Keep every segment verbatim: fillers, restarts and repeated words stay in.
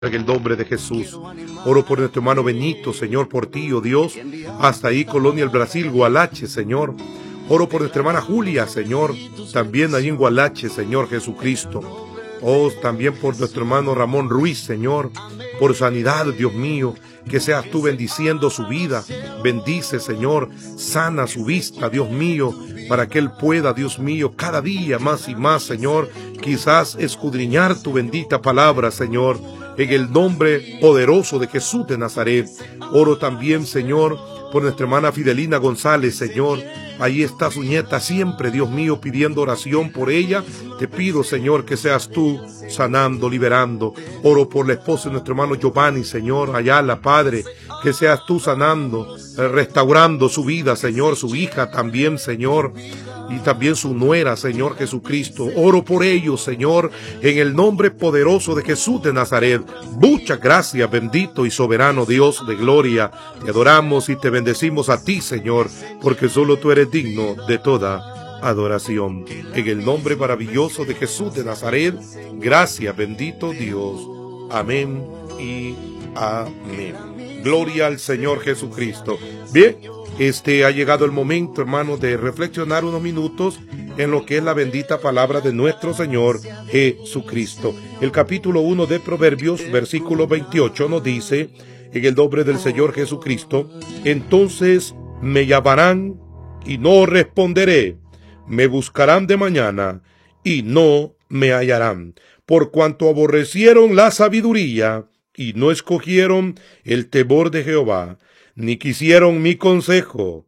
En el nombre de Jesús, oro por nuestro hermano Benito, Señor, por ti, oh Dios, hasta ahí, Colonia, el Brasil, Gualache, Señor. Oro por nuestra hermana Julia, Señor, también ahí en Gualache, Señor Jesucristo. Oh, también por nuestro hermano Ramón Ruiz, Señor, por sanidad, Dios mío, que seas tú bendiciendo su vida. Bendice, Señor, sana su vista, Dios mío, para que él pueda, Dios mío, cada día más y más, Señor, quizás escudriñar tu bendita palabra, Señor. En el nombre poderoso de Jesús de Nazaret, oro también, Señor, por nuestra hermana Fidelina González, Señor. Ahí está su nieta siempre, Dios mío, pidiendo oración por ella. Te pido, Señor, que seas tú sanando, liberando. Oro por la esposa de nuestro hermano Giovanni, Señor, Ayala, Padre, que seas tú sanando, restaurando su vida, Señor, su hija también, Señor, y también su nuera, Señor Jesucristo. Oro por ellos, Señor, en el nombre poderoso de Jesús de Nazaret. Muchas gracias, bendito y soberano Dios de gloria. Te adoramos y te bendecimos a ti, Señor, porque solo tú eres digno de toda adoración. En el nombre maravilloso de Jesús de Nazaret, gracias, bendito Dios. Amén y amén. Gloria al Señor Jesucristo. Bien, este ha llegado el momento, hermanos, de reflexionar unos minutos en lo que es la bendita palabra de nuestro Señor Jesucristo. El capítulo uno de Proverbios, versículo veintiocho, nos dice, en el nombre del Señor Jesucristo: entonces me llamarán y no responderé, me buscarán de mañana y no me hallarán, por cuanto aborrecieron la sabiduría y no escogieron el temor de Jehová, ni quisieron mi consejo,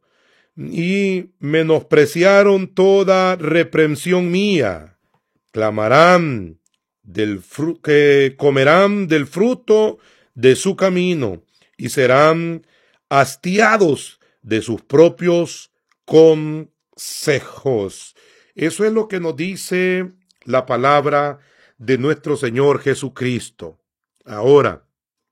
y menospreciaron toda reprensión mía. Clamarán del fru- que comerán del fruto de su camino, y serán hastiados de sus propios consejos. Eso es lo que nos dice la palabra de nuestro Señor Jesucristo. Ahora,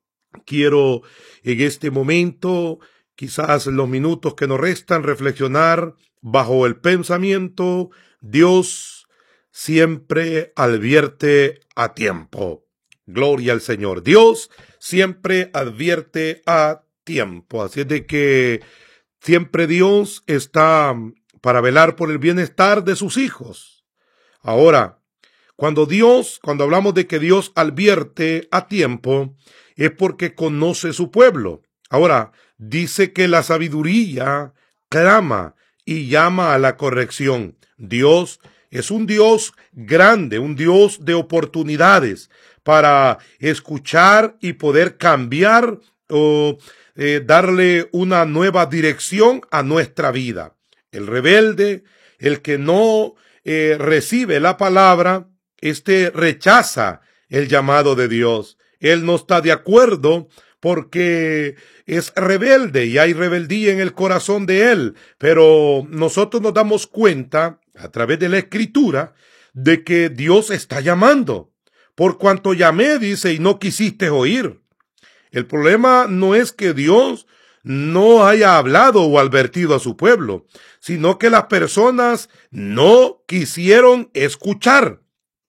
quiero en este momento, quizás en los minutos que nos restan, reflexionar bajo el pensamiento: Dios siempre advierte a tiempo. Gloria al Señor. Dios siempre advierte a tiempo. Así es de que siempre Dios está para velar por el bienestar de sus hijos. Ahora, cuando Dios, cuando hablamos de que Dios advierte a tiempo, es porque conoce su pueblo. Ahora, dice que la sabiduría clama y llama a la corrección. Dios es un Dios grande, un Dios de oportunidades para escuchar y poder cambiar o eh, darle una nueva dirección a nuestra vida. El rebelde, el que no eh, recibe la palabra, este rechaza el llamado de Dios. Él no está de acuerdo porque es rebelde y hay rebeldía en el corazón de él. Pero nosotros nos damos cuenta a través de la Escritura de que Dios está llamando. Por cuanto llamé, dice, y no quisiste oír. El problema no es que Dios no haya hablado o advertido a su pueblo, sino que las personas no quisieron escuchar.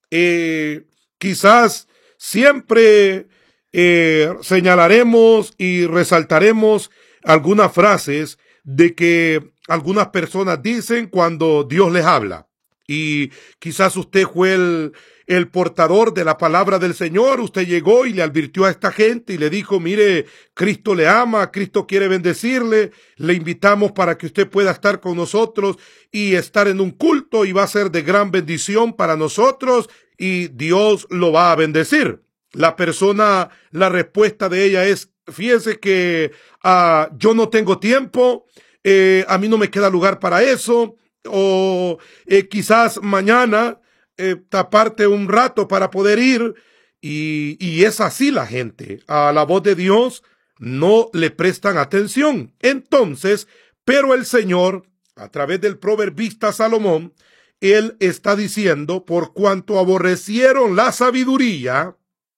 Eh, quizás siempre eh, señalaremos y resaltaremos algunas frases de que algunas personas dicen cuando Dios les habla. Y quizás usted fue el, el portador de la palabra del Señor. Usted llegó y le advirtió a esta gente y le dijo: mire, Cristo le ama, Cristo quiere bendecirle, le invitamos para que usted pueda estar con nosotros y estar en un culto, y va a ser de gran bendición para nosotros y Dios lo va a bendecir. La persona, la respuesta de ella es: fíjese que uh, yo no tengo tiempo, eh, a mí no me queda lugar para eso, o eh, quizás mañana eh, taparte un rato para poder ir, y, y es así la gente. A la voz de Dios no le prestan atención. Entonces, pero el Señor, a través del proverbista Salomón, él está diciendo: por cuanto aborrecieron la sabiduría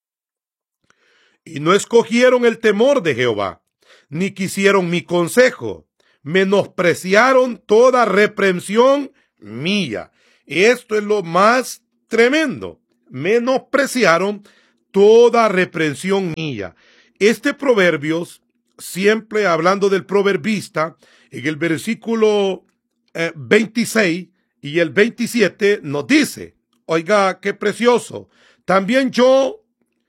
y no escogieron el temor de Jehová, ni quisieron mi consejo, menospreciaron toda reprensión mía. Esto es lo más tremendo. Menospreciaron toda reprensión mía. Este Proverbios, siempre hablando del proverbista, en el versículo eh, veintiséis y el veintisiete nos dice, oiga, qué precioso, también yo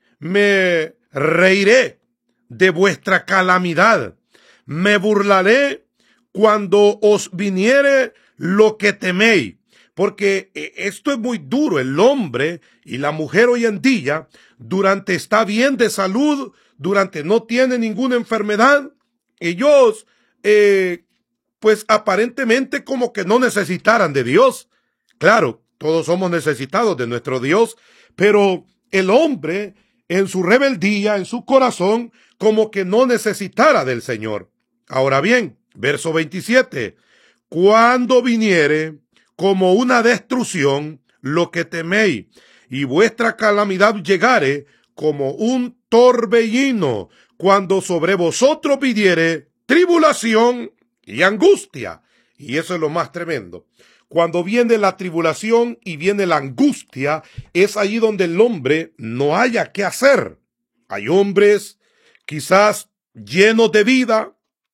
me reiré de vuestra calamidad, me burlaré cuando os viniere lo que teméis. Porque esto es muy duro. El hombre y la mujer hoy en día, durante está bien de salud, durante no tiene ninguna enfermedad, ellos, eh, pues aparentemente como que no necesitaran de Dios. Claro, todos somos necesitados de nuestro Dios, pero el hombre en su rebeldía, en su corazón, como que no necesitara del Señor. Ahora bien, verso veintisiete, cuando viniere como una destrucción lo que teméis, y vuestra calamidad llegare como un torbellino, cuando sobre vosotros viniere tribulación y angustia. Y eso es lo más tremendo. Cuando viene la tribulación y viene la angustia, es ahí donde el hombre no haya qué hacer. Hay hombres quizás llenos de vida,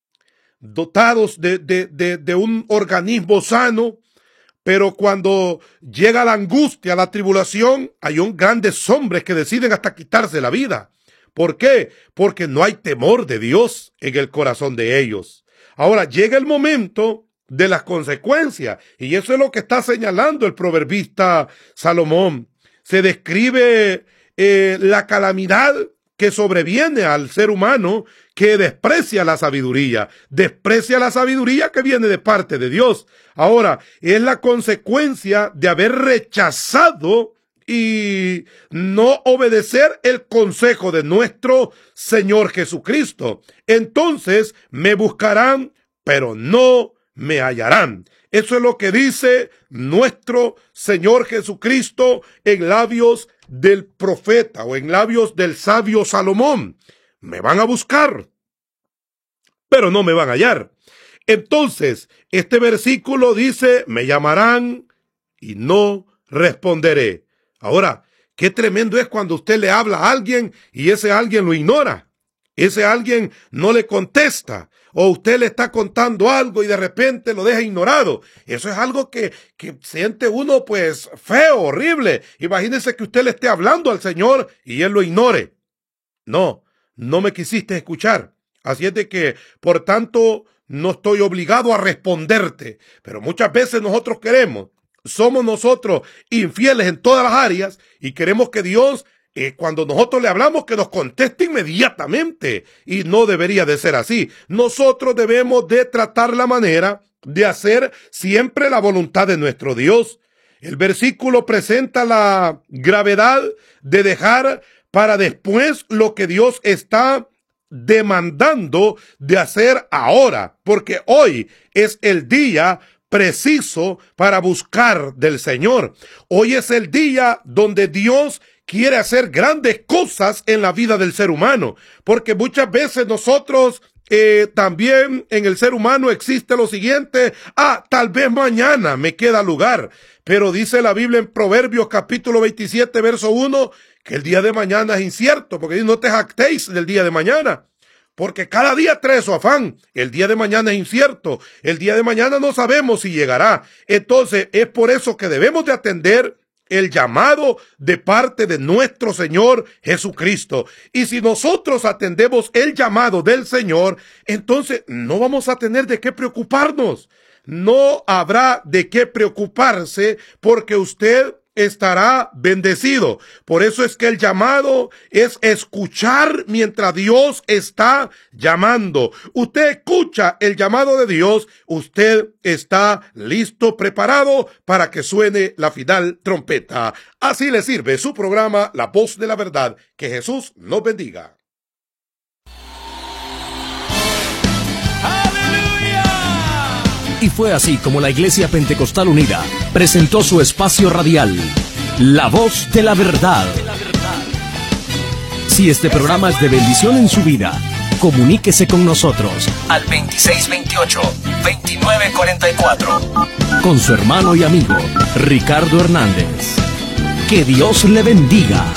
dotados de, de, de, de un organismo sano, pero cuando llega la angustia, la tribulación, hay un grandes hombres que deciden hasta quitarse la vida. ¿Por qué? Porque no hay temor de Dios en el corazón de ellos. Ahora llega el momento de las consecuencias, y eso es lo que está señalando el proverbista Salomón. Se describe eh, la calamidad que sobreviene al ser humano que desprecia la sabiduría, desprecia la sabiduría que viene de parte de Dios. Ahora, es la consecuencia de haber rechazado y no obedecer el consejo de nuestro Señor Jesucristo. Entonces me buscarán, pero no me hallarán. Eso es lo que dice nuestro Señor Jesucristo en labios del profeta o en labios del sabio Salomón. Me van a buscar, pero no me van a hallar. Entonces, este versículo dice, me llamarán y no responderé. Ahora, qué tremendo es cuando usted le habla a alguien y ese alguien lo ignora. Ese alguien no le contesta. O usted le está contando algo y de repente lo deja ignorado. Eso es algo que, que siente uno pues feo, horrible. Imagínese que usted le esté hablando al Señor y Él lo ignore. No, no me quisiste escuchar. Así es de que, por tanto, no estoy obligado a responderte. Pero muchas veces nosotros queremos, somos nosotros infieles en todas las áreas y queremos que Dios, Eh, cuando nosotros le hablamos, que nos conteste inmediatamente, y no debería de ser así. Nosotros debemos de tratar la manera de hacer siempre la voluntad de nuestro Dios. El versículo presenta la gravedad de dejar para después lo que Dios está demandando de hacer ahora, porque hoy es el día preciso para buscar del Señor. Hoy es el día donde Dios quiere hacer grandes cosas en la vida del ser humano, porque muchas veces nosotros eh, también en el ser humano existe lo siguiente: ah, tal vez mañana me queda lugar, pero dice la Biblia en Proverbios capítulo veintisiete verso uno que el día de mañana es incierto, porque dice, no te jactéis del día de mañana, porque cada día trae su afán. El día de mañana es incierto, el día de mañana no sabemos si llegará. Entonces es por eso que debemos de atender el llamado de parte de nuestro Señor Jesucristo. Y si nosotros atendemos el llamado del Señor, entonces no vamos a tener de qué preocuparnos. No habrá de qué preocuparse, porque usted estará bendecido. Por eso es que el llamado es escuchar mientras Dios está llamando. Usted escucha el llamado de Dios, usted está listo, preparado para que suene la final trompeta. Así le sirve su programa La Voz de la Verdad. Que Jesús nos bendiga. Y fue así como la Iglesia Pentecostal Unida presentó su espacio radial, La Voz de la Verdad. Si este programa es de bendición en su vida, comuníquese con nosotros al veintiséis veintiocho, veintinueve cuarenta y cuatro con su hermano y amigo Ricardo Hernández. Que Dios le bendiga.